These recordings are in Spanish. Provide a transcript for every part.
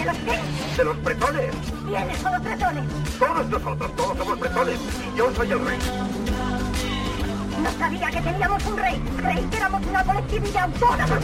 los qué? De los bretones. ¿Quiénes son los bretones? Todos nosotros, todos somos bretones. Y yo soy el rey. No sabía que teníamos un rey. Creí que éramos una colectividad autónoma.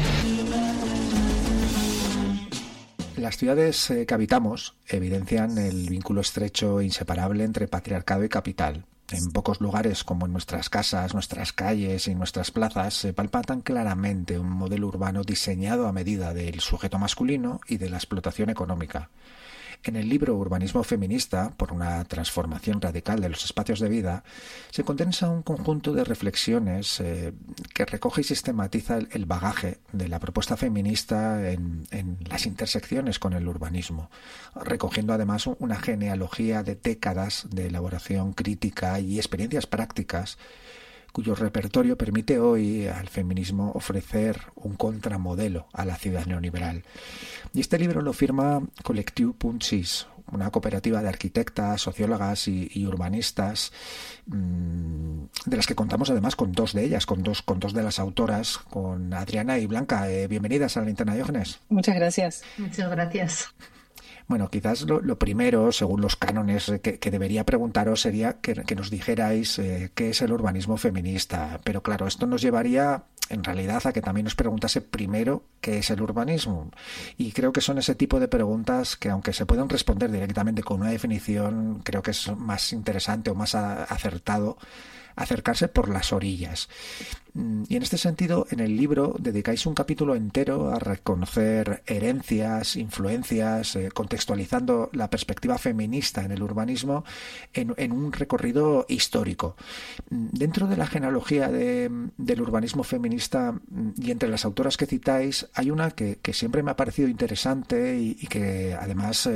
Las ciudades que habitamos evidencian el vínculo estrecho e inseparable entre patriarcado y capital. En pocos lugares, como en nuestras casas, nuestras calles y nuestras plazas, se palpa tan claramente un modelo urbano diseñado a medida del sujeto masculino y de la explotación económica. En el libro Urbanismo feminista, por una transformación radical de los espacios de vida, se condensa un conjunto de reflexiones que recoge y sistematiza el bagaje de la propuesta feminista en las intersecciones con el urbanismo, recogiendo además una genealogía de décadas de elaboración crítica y experiencias prácticas cuyo repertorio permite hoy al feminismo ofrecer un contramodelo a la ciudad neoliberal. Y este libro lo firma Collectiu Punt Sis, una cooperativa de arquitectas, sociólogas y urbanistas, de las que contamos además con dos de ellas, con dos de las autoras, con Adriana y Blanca. Bienvenidas a la Linterna Diógenes. Muchas gracias. Muchas gracias. Bueno, quizás lo primero, según los cánones que debería preguntaros, sería que nos dijerais qué es el urbanismo feminista. Pero claro, esto nos llevaría en realidad a que también nos preguntase primero qué es el urbanismo. Y creo que son ese tipo de preguntas que, aunque se pueden responder directamente con una definición, creo que es más interesante o más acertado acercarse por las orillas. Y en este sentido, en el libro dedicáis un capítulo entero a reconocer herencias, influencias, contextualizando la perspectiva feminista en el urbanismo en un recorrido histórico. Dentro de la genealogía del urbanismo feminista y entre las autoras que citáis, hay una que siempre me ha parecido interesante y que además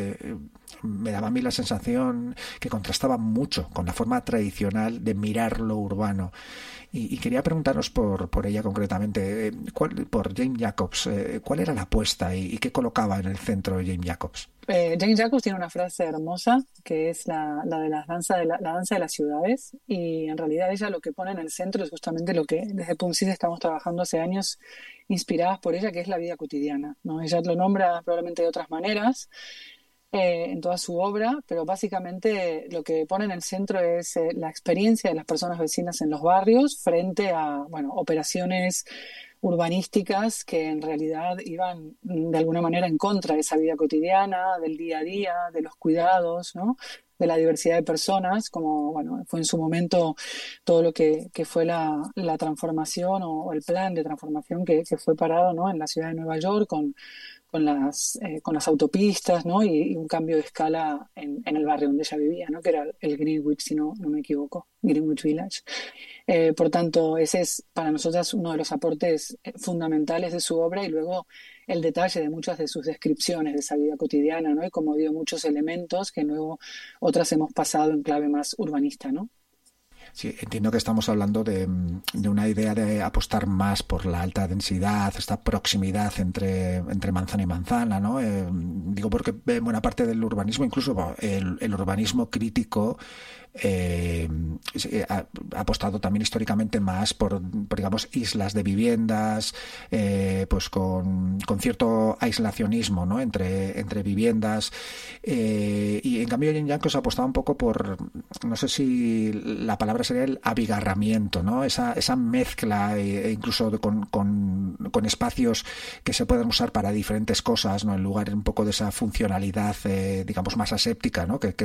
me daba a mí la sensación que contrastaba mucho con la forma tradicional de mirar lo urbano. Y quería preguntaros por ella concretamente, por Jane Jacobs, ¿cuál era la apuesta y qué colocaba en el centro de Jane Jacobs? Jane Jacobs tiene una frase hermosa que es la de la danza de las ciudades, y en realidad ella lo que pone en el centro es justamente lo que desde Punt Sis estamos trabajando hace años, inspiradas por ella, que es la vida cotidiana, ¿no? Ella lo nombra probablemente de otras maneras en toda su obra, pero básicamente lo que pone en el centro es la experiencia de las personas vecinas en los barrios frente a, operaciones urbanísticas que en realidad iban de alguna manera en contra de esa vida cotidiana, del día a día, de los cuidados, ¿no? De la diversidad de personas, como fue en su momento todo lo que fue la transformación o el plan de transformación que fue parado, ¿no? En la ciudad de Nueva York con las autopistas, ¿no? Y un cambio de escala en el barrio donde ella vivía, ¿no? Que era el Greenwich, si no me equivoco, Greenwich Village. Por tanto, ese es para nosotras uno de los aportes fundamentales de su obra, y luego el detalle de muchas de sus descripciones de esa vida cotidiana, ¿no? Y como dio muchos elementos que luego otras hemos pasado en clave más urbanista, ¿no? Sí, entiendo que estamos hablando de una idea de apostar más por la alta densidad, esta proximidad entre manzana y manzana, ¿no? Digo porque buena parte del urbanismo, incluso el urbanismo crítico, ha apostado también históricamente más por digamos, islas de viviendas, pues con cierto aislacionismo, ¿no? entre viviendas, y en cambio Jane Jacobs apostaba un poco por, no sé si la palabra sería el abigarramiento, ¿no? Esa mezcla, incluso con espacios que se pueden usar para diferentes cosas, ¿no? En lugar un poco de esa funcionalidad, digamos, más aséptica, ¿no? que